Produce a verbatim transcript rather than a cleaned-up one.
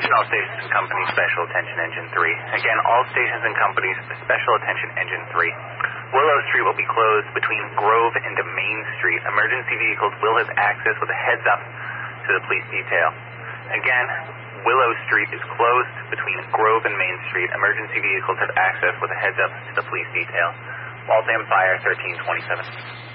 Attention all stations and companies, special attention engine three. Again, all stations and companies, special attention engine three. Willow Street will be closed between Grove and Main Street. Emergency vehicles will have access with a heads up to the police detail. Again, Willow Street is closed between Grove and Main Street. Emergency vehicles have access with a heads up to the police detail. Waltham Fire thirteen twenty-seven.